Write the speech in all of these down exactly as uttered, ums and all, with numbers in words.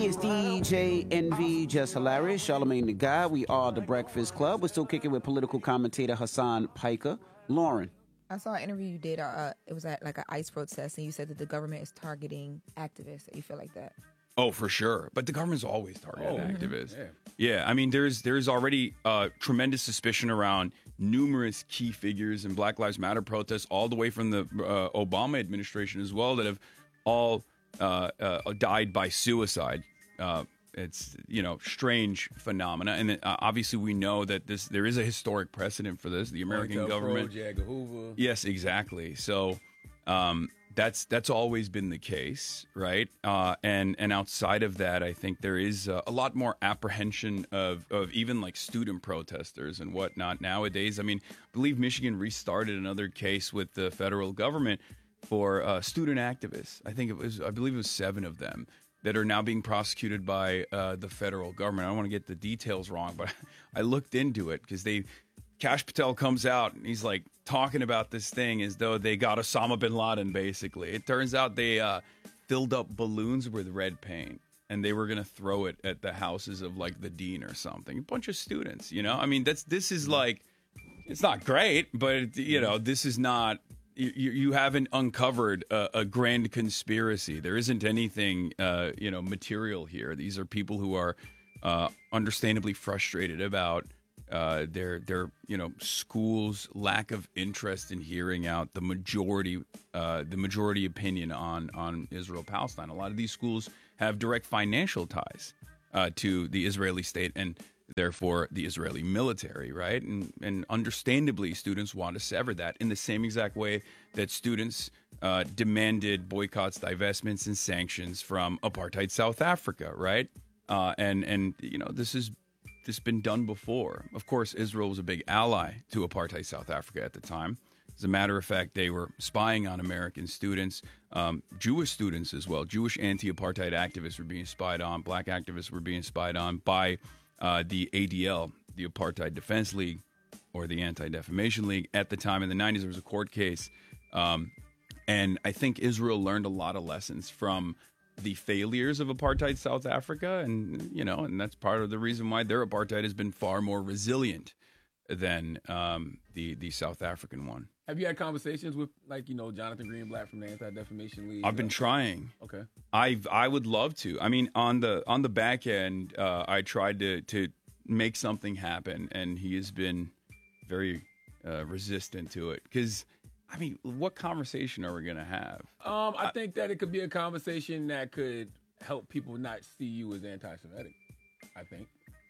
Hey, it's D J Envy, Just Hilarious, Charlemagne the God. We are the Breakfast Club. We're still kicking with political commentator Hassan Piker. Lauren. I saw an interview you did. Uh, it was at like an ICE protest, and you said that the government is targeting activists. You feel like that? Oh, for sure. But the government's always targeting Oh, activists. yeah. Yeah, I mean, there's there's already uh, tremendous suspicion around numerous key figures in Black Lives Matter protests, all the way from the uh, Obama administration as well, that have all uh, uh, died by suicide. Uh, it's, you know, strange phenomena. And uh, obviously we know that this there is a historic precedent for this. The American Montel government. Crowe, J. Edgar Hoover. Yes, exactly. So um, that's that's always been the case, right? Uh, and and outside of that, I think there is uh, a lot more apprehension of, of even like student protesters and whatnot nowadays. I mean, I believe Michigan restarted another case with the federal government for uh, student activists. I think it was, I believe it was seven of them that are now being prosecuted by uh, the federal government. I don't want to get the details wrong, but I looked into it because they, Kash Patel comes out and he's like talking about this thing as though they got Osama bin Laden, basically. It turns out they uh, filled up balloons with red paint and they were going to throw it at the houses of like the dean or something. A bunch of students, you know? I mean, that's this is like, it's not great, but, you know, this is not, You, you haven't uncovered a, a grand conspiracy. There isn't anything, uh, you know, material here. These are people who are uh, understandably frustrated about uh, their their you know schools' lack of interest in hearing out the majority uh, the majority opinion on on Israel Palestine. A lot of these schools have direct financial ties uh, to the Israeli state and therefore the Israeli military, right? And and understandably, students want to sever that in the same exact way that students uh, demanded boycotts, divestments, and sanctions from apartheid South Africa, right? Uh, and and you know this is this has been done before. Of course, Israel was a big ally to apartheid South Africa at the time. As a matter of fact, they were spying on American students, um, Jewish students as well. Jewish anti-apartheid activists were being spied on. Black activists were being spied on by Uh, the A D L, the Apartheid Defense League, or the Anti-Defamation League. At the time in the nineties, there was a court case. Um, and I think Israel learned a lot of lessons from the failures of apartheid South Africa. And, you know, and that's part of the reason why their apartheid has been far more resilient than um, the, the South African one. Have you had conversations with, like, you know, Jonathan Greenblatt from the Anti-Defamation League? I've been trying. Okay. I've I would love to. I mean, on the on the back end, uh, I tried to to make something happen, and he has been very uh, resistant to it. Because, I mean, what conversation are we going to have? Um, I, I think that it could be a conversation that could help people not see you as anti-Semitic. I think.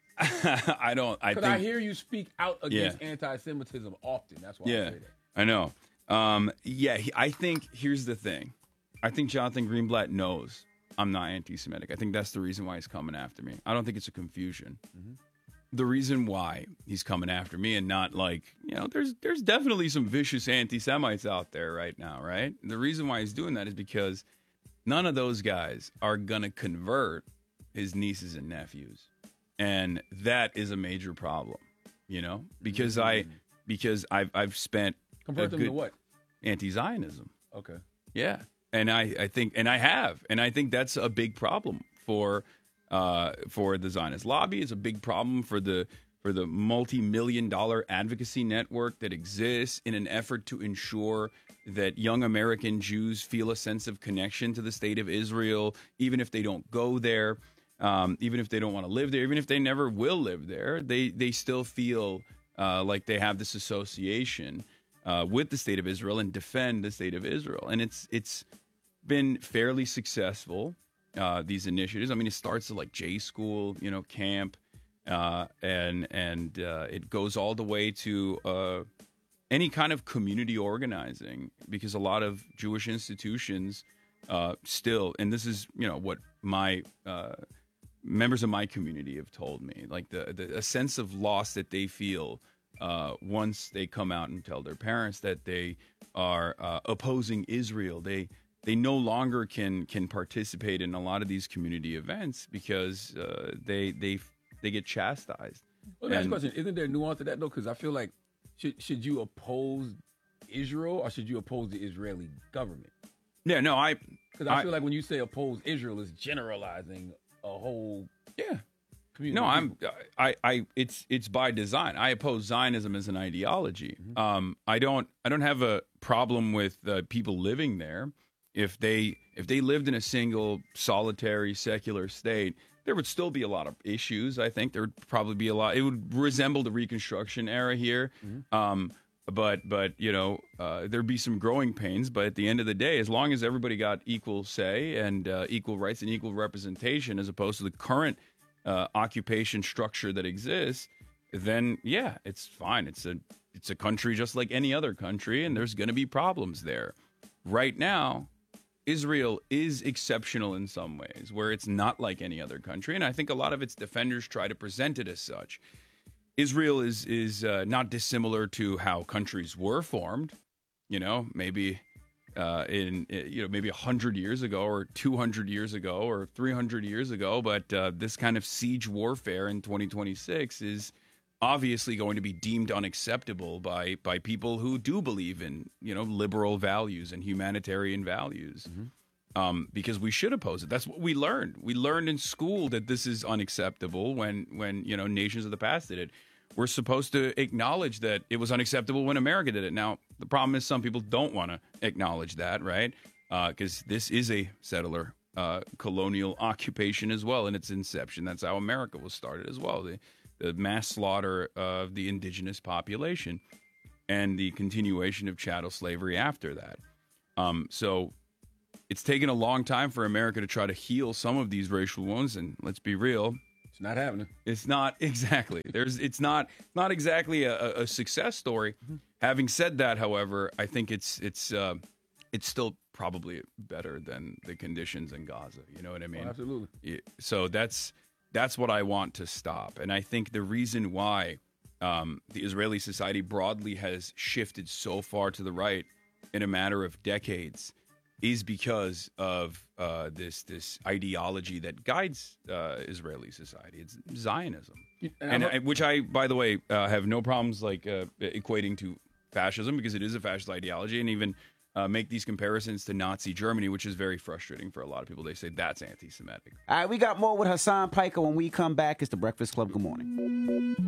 I don't. I Because think I hear you speak out against yeah. anti-Semitism often. That's why yeah, I say that. I know. Um, yeah, he, I think here's the thing. I think Jonathan Greenblatt knows I'm not anti-Semitic. I think that's the reason why he's coming after me. I don't think it's a confusion. Mm-hmm. The reason why he's coming after me and not like, you know, there's there's definitely some vicious anti-Semites out there right now, right? The reason why he's doing that is because none of those guys are going to convert his nieces and nephews. And that is a major problem, you know, because mm-hmm. I because I've I've spent convert them to what? Anti-Zionism. Okay. Yeah. And I, I think and I have. And I think that's a big problem for uh, for the Zionist lobby. It's a big problem for the for the multi-million dollar advocacy network that exists in an effort to ensure that young American Jews feel a sense of connection to the state of Israel, even if they don't go there. Um, even if they don't want to live there, even if they never will live there, they they still feel uh, like they have this association uh, with the state of Israel and defend the state of Israel. And it's it's been fairly successful, uh, these initiatives. I mean, it starts at like J School, you know, camp, uh, and and uh, it goes all the way to uh, any kind of community organizing, because a lot of Jewish institutions uh, still, and this is, you know, what my uh, members of my community have told me, like the, the a sense of loss that they feel uh, once they come out and tell their parents that they are uh, opposing Israel. They they no longer can can participate in a lot of these community events because uh, they they they get chastised. Let me ask you a question. Isn't there nuance to that though? Because I feel like should should you oppose Israel or should you oppose the Israeli government? Yeah, no, I because I, I feel like when you say oppose Israel, it's generalizing a whole Yeah. community. No, of I'm. people. I. I. It's. It's by design. I oppose Zionism as an ideology. Mm-hmm. Um. I don't. I don't have a problem with uh, people living there. If they. If they lived in a single, solitary, secular state, there would still be a lot of issues. I think there would probably be a lot. It would resemble the Reconstruction era here. Mm-hmm. Um. But. But you know, uh, there'd be some growing pains. But at the end of the day, as long as everybody got equal say and uh, equal rights and equal representation, as opposed to the current Uh, occupation structure that exists, then yeah, it's fine. It's a it's a country just like any other country, and there's going to be problems there. Right now, Israel is exceptional in some ways, where it's not like any other country, and I think a lot of its defenders try to present it as such. Israel is is uh, not dissimilar to how countries were formed. You know, maybe. Uh, in you know maybe a hundred years ago, or two hundred years ago, or three hundred years ago, but uh, this kind of siege warfare in twenty twenty-six is obviously going to be deemed unacceptable by by people who do believe in you know liberal values and humanitarian values, mm-hmm. um, because we should oppose it. That's what we learned. We learned in school that this is unacceptable when when you know nations of the past did it. We're supposed to acknowledge that it was unacceptable when America did it. Now, the problem is some people don't want to acknowledge that, right? Because uh, this is a settler uh, colonial occupation as well in its inception. That's how America was started as well, the, the mass slaughter of the indigenous population and the continuation of chattel slavery after that. Um, so it's taken a long time for America to try to heal some of these racial wounds, and let's be real, It's not happening. It's not exactly. There's. It's not. Not exactly a, a success story. Mm-hmm. Having said that, however, I think it's it's uh, it's still probably better than the conditions in Gaza. You know what I mean? Oh, absolutely. Yeah, so that's that's what I want to stop, and I think the reason why um, the Israeli society broadly has shifted so far to the right in a matter of decades is because of uh, this this ideology that guides uh, Israeli society. It's Zionism, and, and I, which I, by the way, uh, have no problems like uh, equating to fascism, because it is a fascist ideology, and even uh, make these comparisons to Nazi Germany, which is very frustrating for a lot of people. They say that's anti-Semitic. All right, we got more with Hassan Piker when we come back. It's the Breakfast Club. Good morning.